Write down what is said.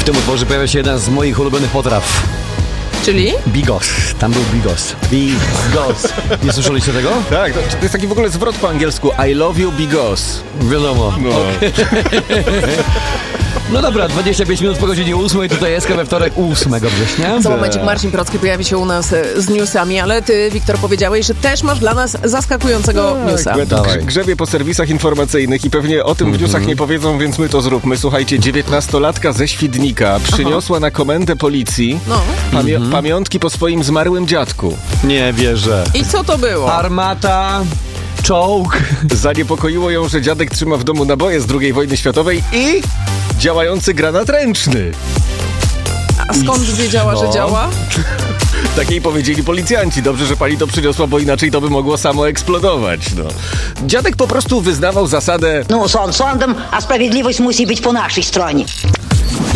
W tym utworze pojawia się jedna z moich ulubionych potraw. Czyli? Bigos. Tam był bigos. Bigos. Nie słyszeliście tego? Tak, to jest taki w ogóle zwrot po angielsku. I love you, bigos. Wiadomo. No. No dobra, 25 minut po godzinie 8. Tutaj jest we wtorek 8 września. Za momencik Marcin Procki pojawi się u nas z newsami, ale ty, Wiktor, powiedziałeś, że też masz dla nas zaskakującego newsa. Grzebie po serwisach informacyjnych i pewnie o tym w newsach nie powiedzą, więc my to zróbmy. Słuchajcie, 19-latka ze Świdnika przyniosła na komendę policji pamiątki po swoim zmarłym dziadku. Nie wierzę. I co to było? Armata, czołg. Zaniepokoiło ją, że dziadek trzyma w domu naboje z II wojny światowej i działający granat ręczny. A skąd wiedziała, że działa? Tak jej powiedzieli policjanci. Dobrze, że pani to przyniosła, bo inaczej to by mogło samo eksplodować. No. Dziadek po prostu wyznawał zasadę: No, sąd sądem, a sprawiedliwość musi być po naszej stronie.